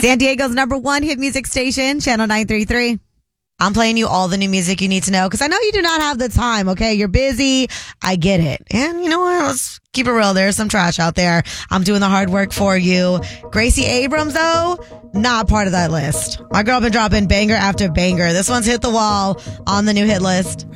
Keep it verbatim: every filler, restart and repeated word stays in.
San Diego's number one hit music station, Channel nine thirty-three. I'm playing you all the new music you need to know because I know you do not have the time, okay? You're busy. I get it. And you know what? Let's keep it real. There's some trash out there. I'm doing the hard work for you. Gracie Abrams, though, not part of that list. My girl been dropping banger after banger. This one's hit the wall on the new hit list.